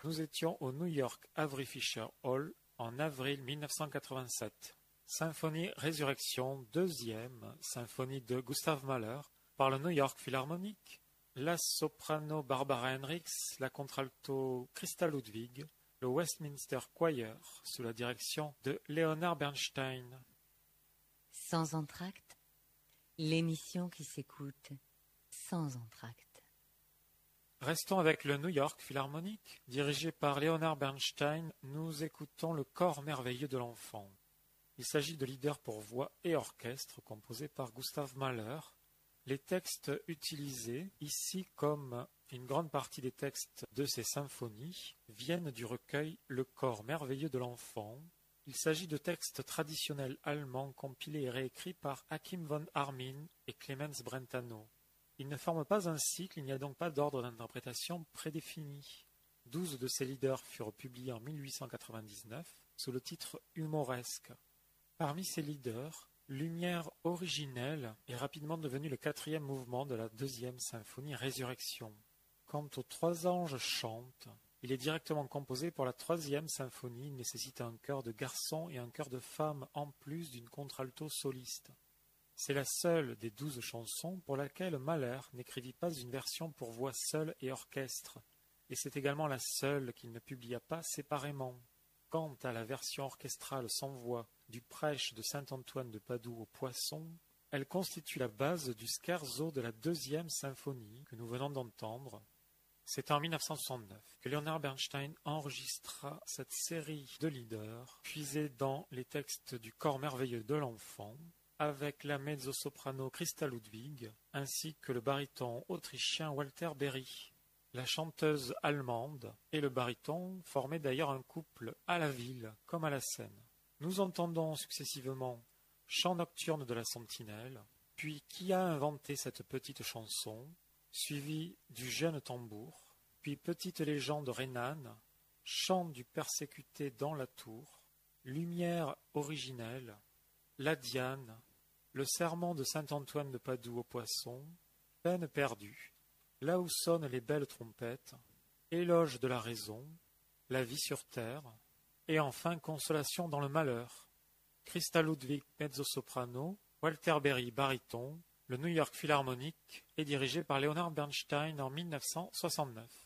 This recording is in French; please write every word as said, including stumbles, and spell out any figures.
Nous étions au New York Avery Fisher Hall en avril mille neuf cent quatre-vingt-sept. Symphonie Résurrection, deuxième symphonie de Gustav Mahler par le New York Philharmonic. La soprano Barbara Hendricks, la contralto Christa Ludwig, le Westminster Choir sous la direction de Leonard Bernstein. Sans entracte, l'émission qui s'écoute sans entracte. Restons avec le New York Philharmonic. Dirigé par Leonard Bernstein, nous écoutons le Chor merveilleux de l'enfant. Il s'agit de leaders pour voix et orchestre composés par Gustav Mahler. Les textes utilisés, ici comme une grande partie des textes de ces symphonies, viennent du recueil Le Chor merveilleux de l'enfant. Il s'agit de textes traditionnels allemands compilés et réécrits par Achim von Arnim et Clemens Brentano. Ils ne forment pas un cycle, il n'y a donc pas d'ordre d'interprétation prédéfini. Douze de ces leaders furent publiés en mille huit cent quatre-vingt-dix-neuf sous le titre humoresque. Parmi ces leaders, Lumière originelle est rapidement devenu le quatrième mouvement de la deuxième symphonie Résurrection. Quant aux Trois anges chantent, il est directement composé pour la troisième symphonie, il nécessite un chœur de garçons et un chœur de femmes en plus d'une contralto soliste. C'est la seule des douze chansons pour laquelle Mahler n'écrivit pas une version pour voix seule et orchestre, et c'est également la seule qu'il ne publia pas séparément. Quant à la version orchestrale sans voix du prêche de saint Antoine de Padoue au Poisson, elle constitue la base du scherzo de la deuxième symphonie que nous venons d'entendre. C'est en mille neuf cent soixante-neuf que Leonard Bernstein enregistra cette série de leaders puisés dans les textes du Chor merveilleux de l'enfant, avec la mezzo-soprano Christa Ludwig ainsi que le baryton autrichien Walter Berry. La chanteuse allemande et le baryton formaient d'ailleurs un couple à la ville comme à la scène. Nous entendons successivement Chant nocturne de la sentinelle, puis Qui a inventé cette petite chanson, suivi du Jeune tambour, puis Petite légende rhénane, Chant du persécuté dans la tour, Lumière originelle, La Diane, Le serment de saint Antoine de Padoue au Poisson, Peine perdue, Là où sonnent les belles trompettes, Éloge de la raison, La vie sur terre, et enfin Consolation dans le malheur. Christa Ludwig mezzo-soprano, Walter Berry baryton, le New York Philharmonic est dirigé par Leonard Bernstein en mille neuf cent soixante-neuf.